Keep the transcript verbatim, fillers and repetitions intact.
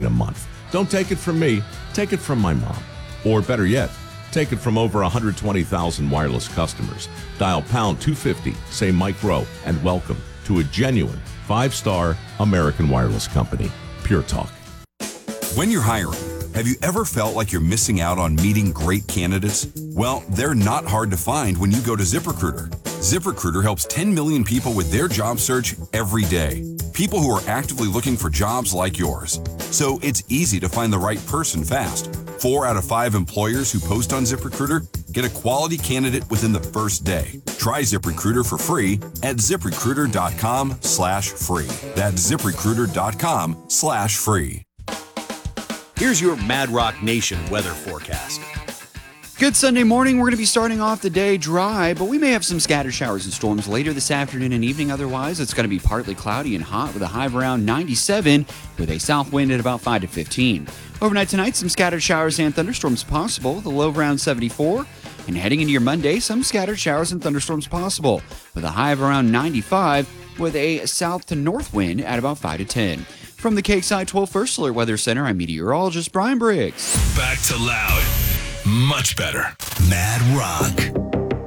a month. Don't take it from me. Take it from my mom. Or better yet, take it from over one hundred twenty thousand wireless customers. Dial pound two fifty, say Mike Rowe, and welcome to a genuine five-star American wireless company. Pure Talk. When you're hiring, have you ever felt like you're missing out on meeting great candidates? Well, they're not hard to find when you go to ZipRecruiter. ZipRecruiter helps ten million people with their job search every day. People who are actively looking for jobs like yours. So it's easy to find the right person fast. Four out of five employers who post on ZipRecruiter get a quality candidate within the first day. Try ZipRecruiter for free at ZipRecruiter.com slash free. That's ZipRecruiter.com slash free. Here's your Mad Rock Nation weather forecast. Good Sunday morning. We're going to be starting off the day dry, but we may have some scattered showers and storms later this afternoon and evening. Otherwise, it's going to be partly cloudy and hot with a high of around ninety-seven with a south wind at about five to fifteen. Overnight tonight, some scattered showers and thunderstorms possible with a low of around seventy-four. And heading into your Monday, some scattered showers and thunderstorms possible with a high of around ninety-five with a south to north wind at about five to ten. From the K X I twelve First Alert Weather Center, I'm meteorologist Brian Briggs. Back to loud. Much better. Mad Rock.